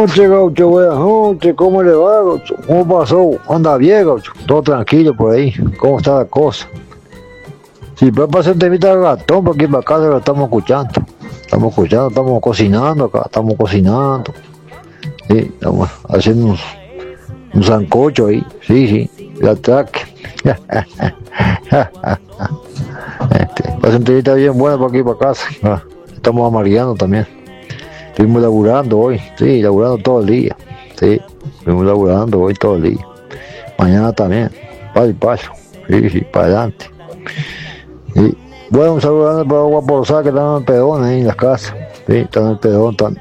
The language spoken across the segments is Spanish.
noches, Gaucho, buenas noches, ¿cómo le va, Gaucho? ¿Cómo pasó? ¿Anda bien, Gaucho? Todo tranquilo por ahí, ¿cómo está la cosa? Si puede pasar un temita al gatón, por aquí para acá lo estamos escuchando. Estamos cocinando acá, Sí, estamos haciendo un sancocho ahí, sí, el ataque. Pasa un temita bien bueno por aquí para casa. Estamos amarillando también. Estuvimos laburando hoy, sí, laburando todo el día. Sí, estuvimos laburando hoy todo el día. Mañana también, paso, sí, para adelante. Sí. Bueno, un saludo grande para Guaporosá, que están en el pedón ahí en las casas. Sí, están en el pedón, están.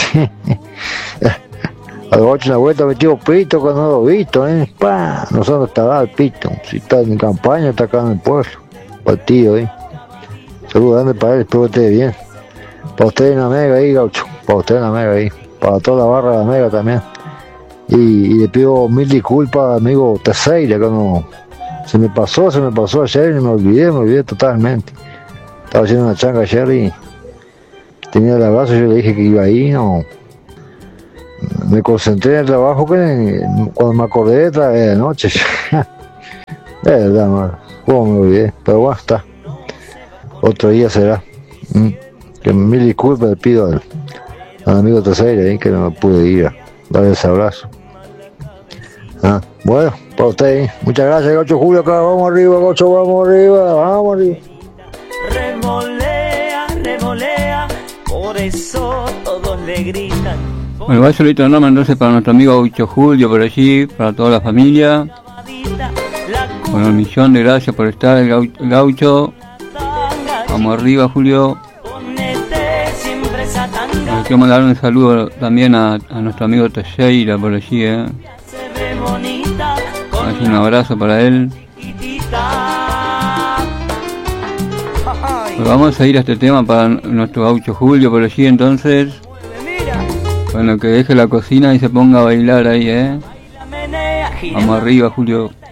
A las 8 de la vuelta metido pito, que no lo he visto, ¡Pah! No sé dónde estará el pito. Si está en campaña, está acá en el pueblo. Partido ahí. Saludos grande para él, espero que esté bien. Para usted en la mega ahí, Gaucho. Para usted en la mega ahí. Para toda la barra de la mega también. Y le pido mil disculpas, amigo Teixeira, que no. Se me pasó ayer y me olvidé totalmente. Estaba haciendo una changa ayer y tenía el abrazo, yo le dije que iba ahí, no. Me concentré en el trabajo que cuando me acordé de noche. Es verdad, man. ¿Cómo me olvidé? Pero bueno, está. Otro día será. Que mil disculpas le pido al amigo Teixeira ahí que no me pude ir a darle ese abrazo. Bueno, para usted, muchas gracias, Gaucho Julio, acá, vamos arriba, Gaucho, vamos arriba. Revolea, por eso todos le gritan. Bueno, va a saludito enorme entonces para nuestro amigo Gaucho Julio por allí, para toda la familia. Bueno, un millón de gracias por estar, el Gaucho. Vamos arriba, Julio. Quiero mandar un saludo también a nuestro amigo Teixeira por allí, Un abrazo para él. Pues vamos a ir a este tema para nuestro Gaucho Julio por allí entonces. Bueno, que deje la cocina y se ponga a bailar ahí, Vamos arriba, Julio.